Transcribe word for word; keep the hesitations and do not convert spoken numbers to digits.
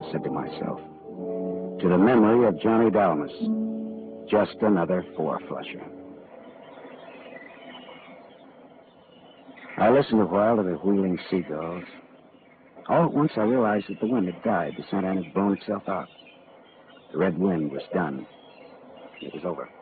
said to myself. To the memory of Johnny Dalmas. Just another four-flusher. I listened a while to the wheeling seagulls. All at once I realized that the wind had died. The Santa Ana had blown itself out. The red wind was done. It was over.